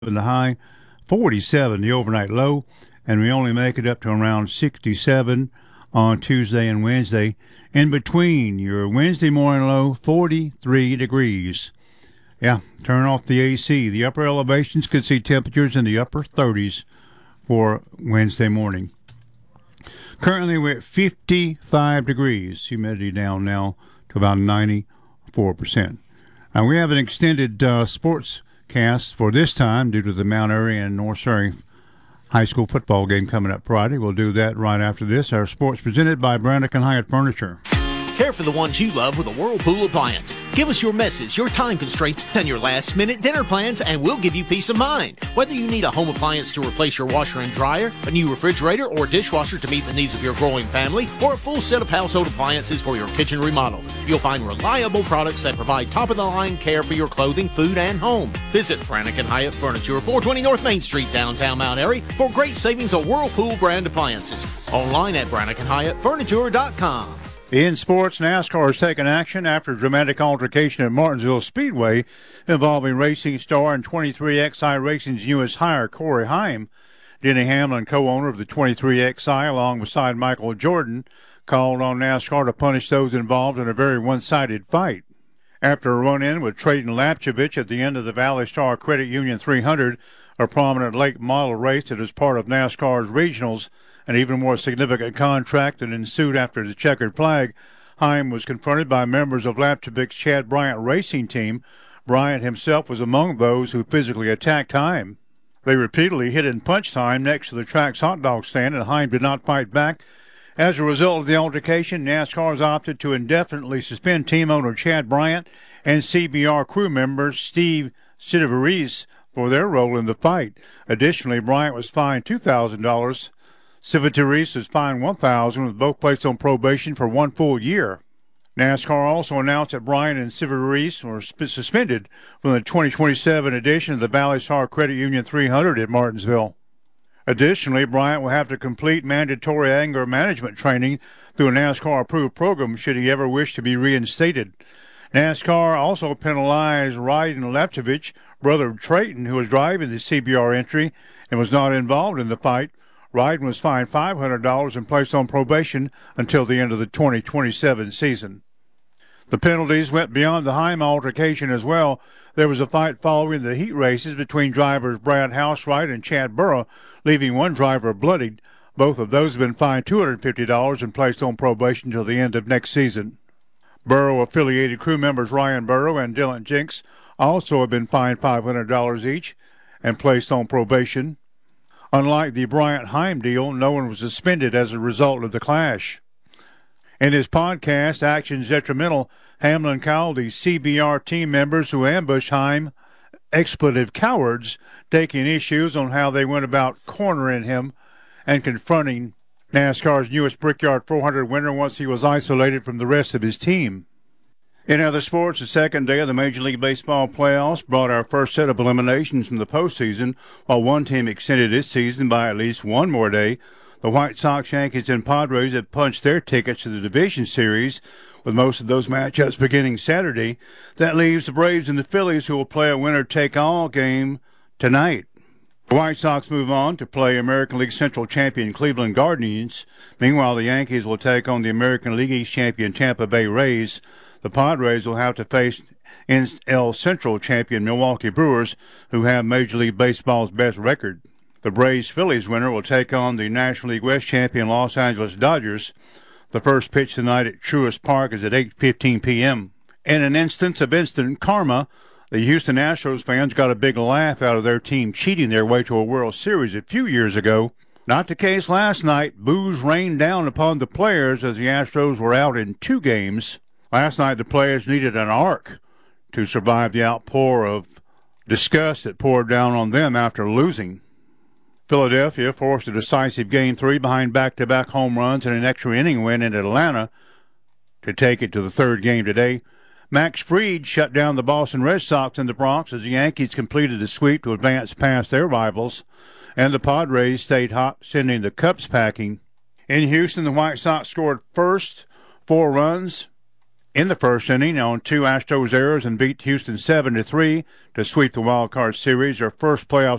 the high, 47 the overnight low, and we only make it up to around 67 on Tuesday and Wednesday. In between, your Wednesday morning low, 43 degrees. Yeah, turn off the AC. The upper elevations could see temperatures in the upper 30s for Wednesday morning. Currently, we're at 55 degrees. Humidity down now to about 94%. Now, we have an extended sports cast for this time due to the Mount Airy and North Surrey high school football game coming up Friday. We'll do that right after this. Our sports presented by Brannick and Hyatt Furniture. Care for the ones you love with a Whirlpool appliance. Give us your message, your time constraints, and your last-minute dinner plans, and we'll give you peace of mind. Whether you need a home appliance to replace your washer and dryer, a new refrigerator or dishwasher to meet the needs of your growing family, or a full set of household appliances for your kitchen remodel, you'll find reliable products that provide top-of-the-line care for your clothing, food, and home. Visit Brannick and Hyatt Furniture, 420 North Main Street, downtown Mount Airy, for great savings on Whirlpool brand appliances. Online at BrannickandHyattFurniture.com. In sports, NASCAR has taken action after a dramatic altercation at Martinsville Speedway involving Racing Star and 23XI Racing's newest hire, Corey Heim. Denny Hamlin, co-owner of the 23XI, alongside Michael Jordan, called on NASCAR to punish those involved in a very one-sided fight. After a run-in with Trayton Lapchevich at the end of the Valley Star Credit Union 300, a prominent late model race that is part of NASCAR's regionals, an even more significant contract that ensued after the checkered flag, Heim was confronted by members of Lapchevich's Chad Bryant racing team. Bryant himself was among those who physically attacked Heim. They repeatedly hit and punched Heim next to the track's hot dog stand, and Heim did not fight back. As a result of the altercation, NASCAR has opted to indefinitely suspend team owner Chad Bryant and CBR crew member Steve Sidivaris for their role in the fight. Additionally, Bryant was fined $2,000. Civitarese is fined $1,000, with both placed on probation for 1 full year. NASCAR also announced that Bryant and Civitarese were suspended from the 2027 edition of the Valley Star Credit Union 300 at Martinsville. Additionally, Bryant will have to complete mandatory anger management training through a NASCAR-approved program should he ever wish to be reinstated. NASCAR also penalized Ryan Lapchevich, brother of Trayton, who was driving the CBR entry and was not involved in the fight. Ryden was fined $500 and placed on probation until the end of the 2027 season. The penalties went beyond the Heim altercation as well. There was a fight following the heat races between drivers Brad Housewright and Chad Burrow, leaving one driver bloodied. Both of those have been fined $250 and placed on probation until the end of next season. Burrow-affiliated crew members Ryan Burrow and Dylan Jenks also have been fined $500 each and placed on probation. Unlike the Bryant-Heim deal, no one was suspended as a result of the clash. In his podcast, Actions Detrimental, Hamlin called the CBR team members who ambushed Heim expletive cowards, taking issues on how they went about cornering him and confronting NASCAR's newest Brickyard 400 winner once he was isolated from the rest of his team. In other sports, the second day of the Major League Baseball playoffs brought our first set of eliminations from the postseason, while one team extended its season by at least one more day. The White Sox, Yankees, and Padres have punched their tickets to the division series, with most of those matchups beginning Saturday. That leaves the Braves and the Phillies, who will play a winner-take-all game tonight. The White Sox move on to play American League Central champion Cleveland Guardians. Meanwhile, the Yankees will take on the American League East champion Tampa Bay Rays. The Padres will have to face NL Central champion Milwaukee Brewers, who have Major League Baseball's best record. The Braves-Phillies winner will take on the National League West champion Los Angeles Dodgers. The first pitch tonight at Truist Park is at 8:15 p.m. In an instance of instant karma, the Houston Astros fans got a big laugh out of their team cheating their way to a World Series a few years ago. Not the case last night. Boos rained down upon the players as the Astros were out in 2 games. Last night, the players needed an ark to survive the outpour of disgust that poured down on them after losing. Philadelphia forced a decisive Game 3 behind back-to-back home runs and an extra inning win in Atlanta to take it to the third game today. Max Fried shut down the Boston Red Sox in the Bronx as the Yankees completed a sweep to advance past their rivals, and the Padres stayed hot, sending the Cubs packing. In Houston, the White Sox scored first 4 runs in the first inning on 2 Astros errors and beat Houston 7-3 to sweep the wild card series, their first playoff